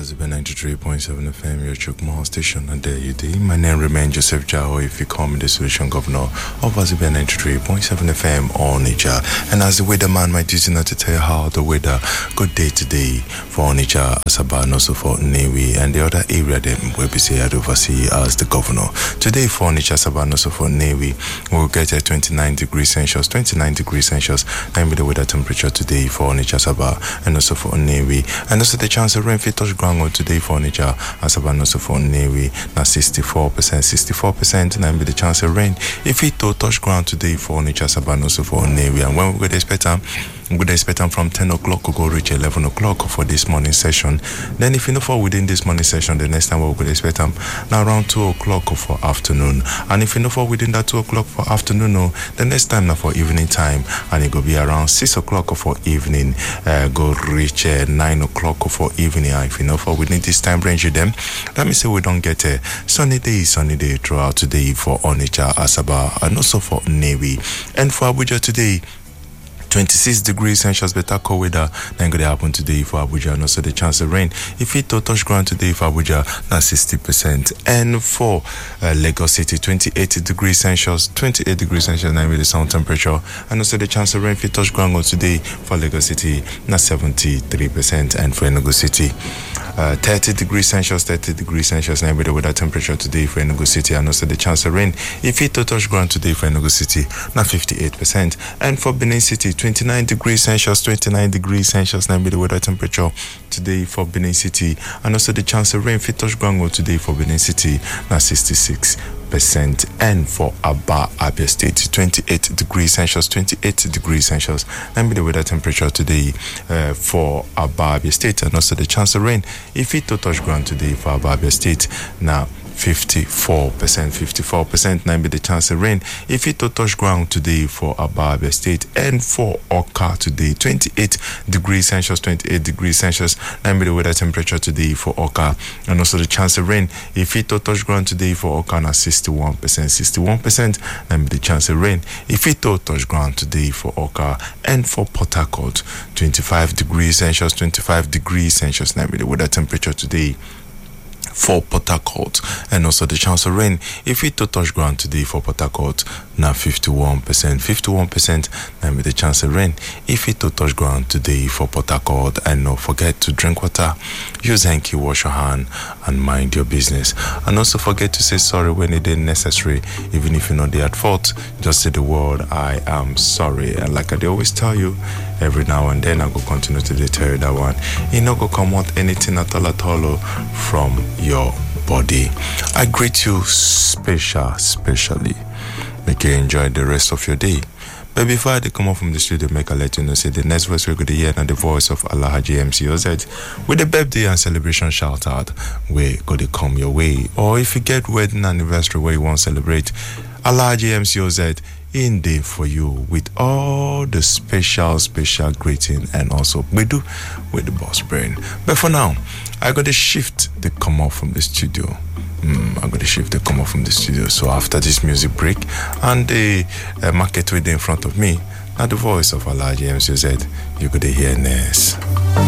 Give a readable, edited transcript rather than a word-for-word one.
Aziba 93.7 FM, your Chukma station, and there you do. My name remains Joseph Jao, if you call me the solution governor of Aziba 93.7 FM Onitsha. And as the weatherman, my duty not to tell you how the weather good day today for Onitsha, Asaba, and also for Nnewi, and the other area them will be say I'd oversee as the governor. Today for Onitsha, Asaba, and also for Nnewi, we'll get a 29 degrees Celsius, 29 degrees Celsius, and with the weather temperature today for Onitsha, Asaba, and also for Nnewi, and also the chance of rain fit touch ground today for Onitsha, Asaba, and also for Nnewi, now 64%, and with the chance of rain if it to touch ground today for Onitsha, Asaba, and also for Nnewi. And when we go to expect them, we could expect them from 10 o'clock to go reach 11 o'clock for this morning session. Then if you know for within this morning session, the next time we could expect them now around 2 o'clock for afternoon. And if you know for within that 2 o'clock for afternoon, the next time now for evening time, and it will be around 6 o'clock for evening, go reach 9 o'clock for evening. And if you know for within this time range them, let me say we don't get a sunny day throughout today for Onitsha, Asaba, and also for Nnewi. And for Abuja today, 26 degrees Celsius, better cold weather than going to happen today for Abuja, and also the chance of rain if it to touch ground today for Abuja, that's 60%. And for Lagos City, 28 degrees Celsius, 28 degrees Celsius, now with the sound temperature, and also the chance of rain if it touch ground today for Lagos City, that's 73%. And for Enugu City, 30 degrees Celsius, now with the weather temperature today for Enugu City, and also the chance of rain if it to touch ground today for Enugu City, now 58%. And for Benin City, 29 degrees Celsius, now with the weather temperature today for Benin City, and also the chance of rain fit touch ground today for Benin City, now 66%. And for Abia State, 28 degrees Celsius, now with the weather temperature today for Abia State, and also the chance of rain if it to touch ground today for Abia State, now 54%, now be the chance of rain if it to touch ground today for Abia State. And for Oka today, 28 degrees Celsius, now be the weather temperature today for Oka, and also the chance of rain if it to touch ground today for Oka, now 61%, now be the chance of rain if it to touch ground today for Oka. And for Port Harcourt, 25 degrees Celsius, now be the weather temperature today for Port Harcourt, and also the chance of rain if it to touch ground today for Port Harcourt, now 51%, and with the chance of rain if it to touch ground today for Port Harcourt. And don't forget to drink water, use hanky, wash your hand, and mind your business. And also forget to say sorry when it is necessary, even if you know they're at fault. Just say the word I am sorry. And like I always tell you, every now and then I go continue to tell you that one, you know, go come out anything at all from your body. I greet you specially. Make you enjoy the rest of your day. But before I come up from the studio, make I let you know, say the next voice we're going to hear now the voice of Alhaji MC OZ with the birthday and celebration shout out where going to come your way. Or if you get wedding anniversary where you want to celebrate, Alhaji MC OZ in there for you with all the special greeting, and also we do with the boss brain. But for now, I got to shift the come off from the studio. So after this music break and the market with in front of me, now the voice of Alhaji MC OZ, you're going to hear next.